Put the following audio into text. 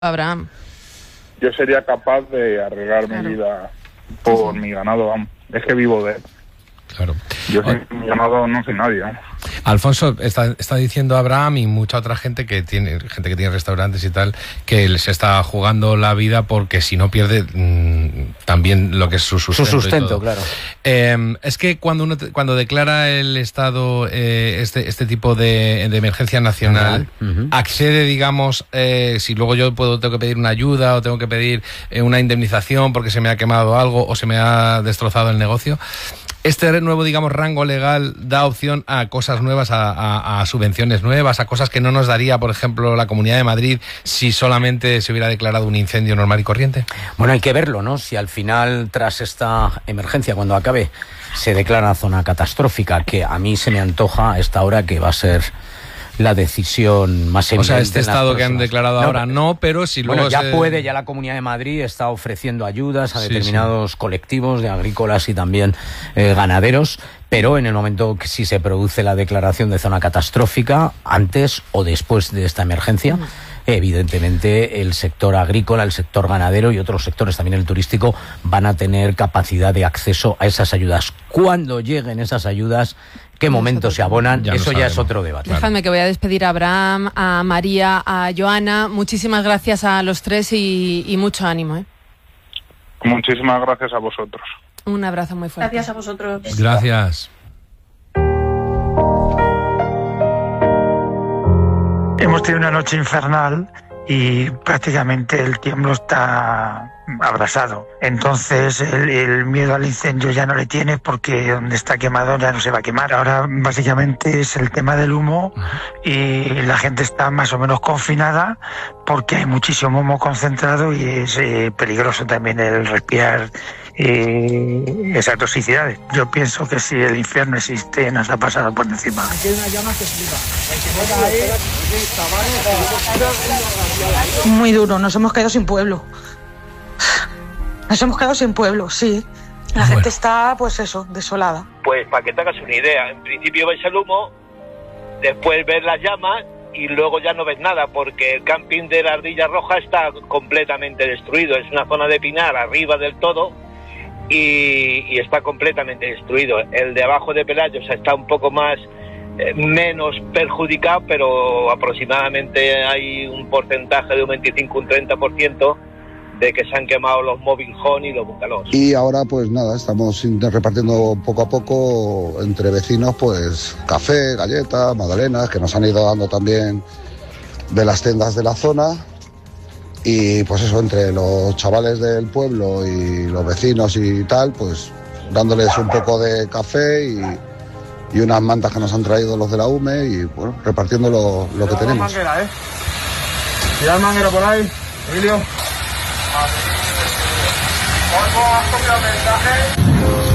Abraham. Yo sería capaz de arreglar mi vida por mi ganado, vamos. Es que vivo de él. Claro. Yo sin mi ganado no soy nadie, ¿no? Alfonso, está diciendo Abraham y mucha otra gente que tiene restaurantes y tal, que se está jugando la vida porque si no pierde también lo que es su sustento. Claro. Es que cuando declara el Estado este tipo de emergencia nacional, accede, digamos, si luego yo tengo que pedir una ayuda o tengo que pedir una indemnización porque se me ha quemado algo o se me ha destrozado el negocio. Este nuevo, digamos, rango legal da opción a cosas nuevas, a subvenciones nuevas, a cosas que no nos daría, por ejemplo, la Comunidad de Madrid si solamente se hubiera declarado un incendio normal y corriente. Bueno, hay que verlo, ¿no? Si al final, tras esta emergencia, cuando acabe, se declara zona catastrófica, que a mí se me antoja a esta hora que va a ser la decisión más evidente. O sea, este estado que han declarado ahora no, pero si luego... Bueno, ya la Comunidad de Madrid está ofreciendo ayudas a determinados colectivos de agrícolas y también ganaderos, pero en el momento que si se produce la declaración de zona catastrófica, antes o después de esta emergencia, evidentemente el sector agrícola, el sector ganadero y otros sectores, también el turístico, van a tener capacidad de acceso a esas ayudas. Cuando lleguen esas ayudas, qué momentos se abonan, eso ya es otro debate. Dejadme que voy a despedir a Abraham, a María, a Joana. Muchísimas gracias a los tres y mucho ánimo, ¿eh? Muchísimas gracias a vosotros. Un abrazo muy fuerte. Gracias a vosotros. Gracias. Hemos tenido una noche infernal y prácticamente el tiemblo está abrasado. Entonces el miedo al incendio ya no le tiene porque donde está quemado ya no se va a quemar. Ahora básicamente es el tema del humo y la gente está más o menos confinada porque hay muchísimo humo concentrado y es peligroso también el respirar esas toxicidades. Yo pienso que si el infierno existe nos ha pasado por encima. Aquí hay una llama que flipa. Muy duro, nos hemos quedado sin pueblo. Nos hemos quedado sin pueblo, sí. La gente está, pues eso, desolada. Pues para que te hagas una idea, en principio ves el humo, después ves las llamas y luego ya no ves nada porque el camping de la Ardilla Roja está completamente destruido. Es una zona de pinar arriba del todo y está completamente destruido. El de abajo de Pelayos está un poco más menos perjudicado, pero aproximadamente hay un porcentaje de un 25, un 30% de que se han quemado los mobile home y los bungalows. Y ahora pues nada, estamos repartiendo poco a poco entre vecinos pues café, galletas, magdalenas, que nos han ido dando también de las tiendas de la zona. Y pues eso, entre los chavales del pueblo y los vecinos y tal, pues dándoles un poco de café y unas mantas que nos han traído los de la UME y bueno, repartiendo lo que tenemos. Manguera, Tira el manguero por ahí, Emilio. ¿Has copiado el mensaje?